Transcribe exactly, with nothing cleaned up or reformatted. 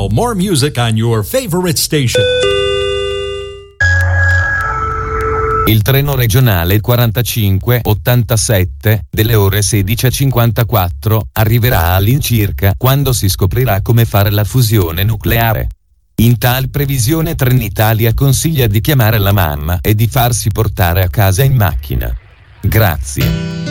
Now, more music on your favorite station. Il treno regionale quarantacinque ottantasette delle ore sedici e cinquantaquattro arriverà all'incirca quando si scoprirà come fare la fusione nucleare. In tal previsione Trenitalia consiglia di chiamare la mamma e di farsi portare a casa in macchina. Grazie.